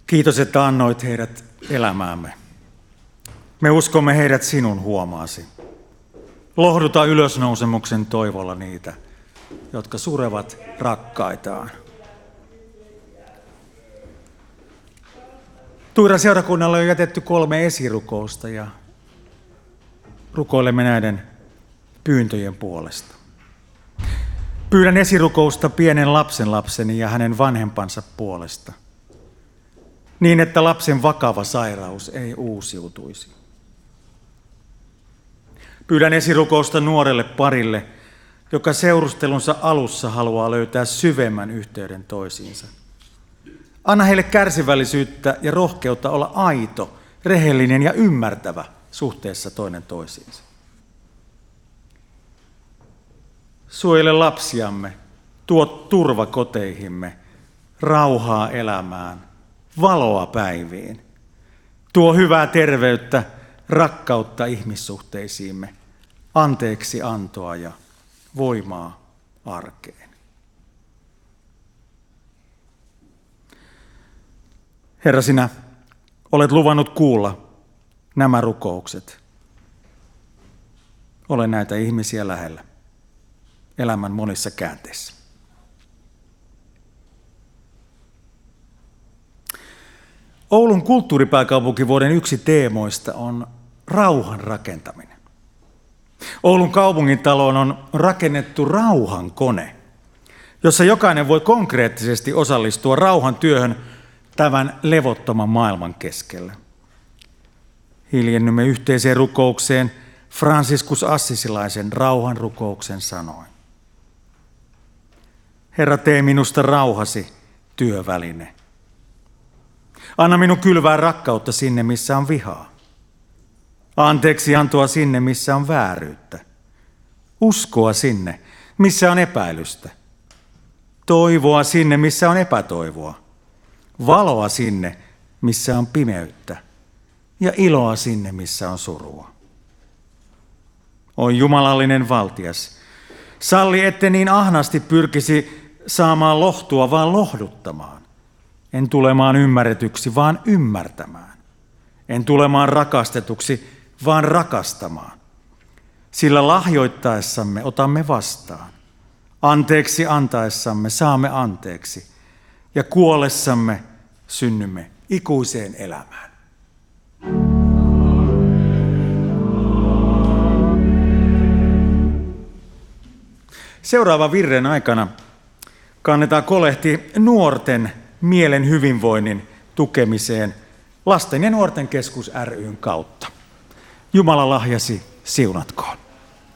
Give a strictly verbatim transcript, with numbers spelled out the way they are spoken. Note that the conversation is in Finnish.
Kiitos, että annoit heidät elämäämme. Me uskomme heidät sinun huomaasi. Lohduta ylösnousemuksen toivolla niitä, jotka surevat rakkaitaan. Tuiran seurakunnalle on jätetty kolme esirukousta ja rukoilemme näiden pyyntöjen puolesta. Pyydän esirukousta pienen lapsen lapseni ja hänen vanhempansa puolesta, niin että lapsen vakava sairaus ei uusiutuisi. Pyydän esirukousta nuorelle parille, joka seurustelunsa alussa haluaa löytää syvemmän yhteyden toisiinsa. Anna heille kärsivällisyyttä ja rohkeutta olla aito, rehellinen ja ymmärtävä suhteessa toinen toisiinsa. Suojele lapsiamme, tuo turva koteihimme, rauhaa elämään, valoa päiviin. Tuo hyvää terveyttä, rakkautta ihmissuhteisiimme, anteeksi antoa ja voimaa arkeen. Herra, sinä olet luvannut kuulla nämä rukoukset. Ole näitä ihmisiä lähellä elämän monissa käänteissä. Oulun kulttuuripääkaupunkivuoden yksi teemoista on rauhan rakentaminen. Oulun kaupungintaloon on rakennettu rauhan kone, jossa jokainen voi konkreettisesti osallistua rauhan työhön tämän levottoman maailman keskellä. Hiljennymme yhteiseen rukoukseen Franciscus Assisilaisen rauhan rukouksen sanoin. Herra, tee minusta rauhasi työväline. Anna minun kylvää rakkautta sinne, missä on vihaa. Anteeksi antoa sinne, missä on vääryyttä. Uskoa sinne, missä on epäilystä. Toivoa sinne, missä on epätoivoa. Valoa sinne, missä on pimeyttä. Ja iloa sinne, missä on surua. O jumalallinen valtias, salli, ette niin ahnaasti pyrkisi saamaan lohtua, vaan lohduttamaan. En tulemaan ymmärretyksi, vaan ymmärtämään. En tulemaan rakastetuksi, vaan rakastamaan. Sillä lahjoittaessamme otamme vastaan. Anteeksi antaessamme saamme anteeksi. Ja kuollessamme synnymme ikuiseen elämään. Seuraavan virren aikana kannetaan kolehti nuorten mielen hyvinvoinnin tukemiseen Lasten ja nuorten keskus ry:n kautta. Jumala lahjasi siunatkoon.